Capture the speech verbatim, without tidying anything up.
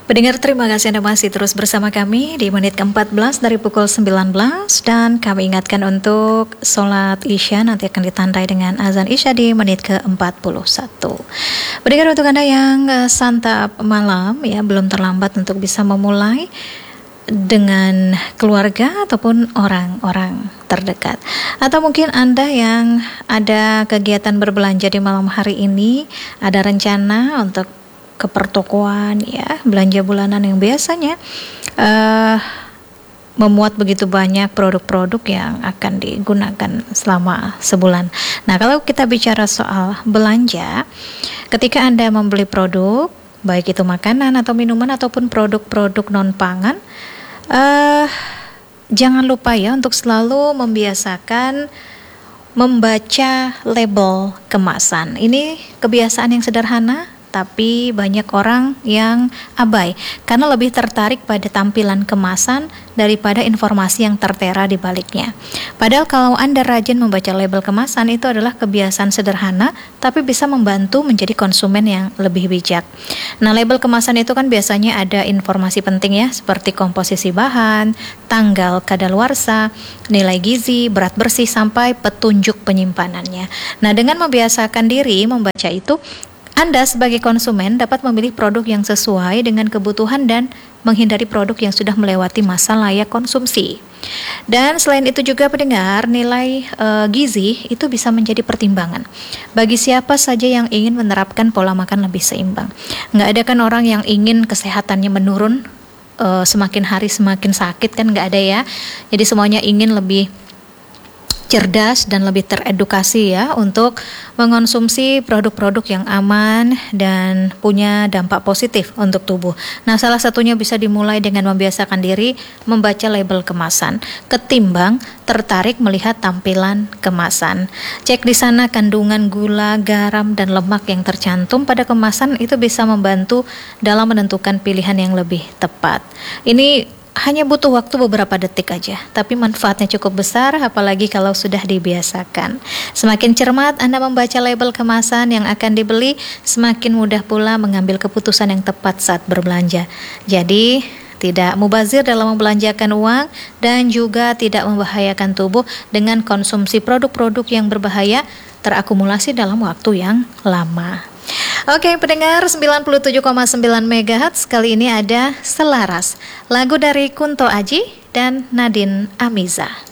Pendengar, terima kasih Anda masih terus bersama kami di menit keempat belas dari pukul sembilan belas, dan kami ingatkan untuk sholat Isya nanti akan ditandai dengan azan Isya di menit ke empat puluh satu. Pendengar, untuk Anda yang uh, santap malam ya, belum terlambat untuk bisa memulai dengan keluarga ataupun orang-orang terdekat. Atau mungkin Anda yang ada kegiatan berbelanja di malam hari ini, ada rencana untuk ke pertokoan ya, belanja bulanan yang biasanya uh, memuat begitu banyak produk-produk yang akan digunakan selama sebulan. Nah, kalau kita bicara soal belanja, ketika Anda membeli produk, baik itu makanan atau minuman ataupun produk-produk non-pangan, uh, jangan lupa ya untuk selalu membiasakan membaca label kemasan. Ini kebiasaan yang sederhana, tapi banyak orang yang abai karena lebih tertarik pada tampilan kemasan daripada informasi yang tertera di baliknya. Padahal kalau Anda rajin membaca label kemasan, itu adalah kebiasaan sederhana tapi bisa membantu menjadi konsumen yang lebih bijak. Nah, label kemasan itu kan biasanya ada informasi penting ya, seperti komposisi bahan, tanggal kadaluarsa, nilai gizi, berat bersih, sampai petunjuk penyimpanannya. Nah, dengan membiasakan diri membaca itu, Anda sebagai konsumen dapat memilih produk yang sesuai dengan kebutuhan dan menghindari produk yang sudah melewati masa layak konsumsi. Dan selain itu juga pendengar, nilai e, gizi itu bisa menjadi pertimbangan bagi siapa saja yang ingin menerapkan pola makan lebih seimbang. Nggak ada kan orang yang ingin kesehatannya menurun, e, semakin hari semakin sakit, kan nggak ada ya. Jadi semuanya ingin lebih cerdas dan lebih teredukasi ya untuk mengonsumsi produk-produk yang aman dan punya dampak positif untuk tubuh. Nah, salah satunya bisa dimulai dengan membiasakan diri membaca label kemasan ketimbang tertarik melihat tampilan kemasan. Cek di sana kandungan gula, garam, dan lemak yang tercantum pada kemasan, itu bisa membantu dalam menentukan pilihan yang lebih tepat. Ini hanya butuh waktu beberapa detik aja, tapi manfaatnya cukup besar, apalagi kalau sudah dibiasakan. Semakin cermat Anda membaca label kemasan yang akan dibeli, semakin mudah pula mengambil keputusan yang tepat saat berbelanja. Jadi, tidak mubazir dalam membelanjakan uang dan juga tidak membahayakan tubuh dengan konsumsi produk-produk yang berbahaya terakumulasi dalam waktu yang lama. Oke, pendengar sembilan puluh tujuh koma sembilan megahertz, kali ini ada Selaras, lagu dari Kunto Aji dan Nadine Amiza.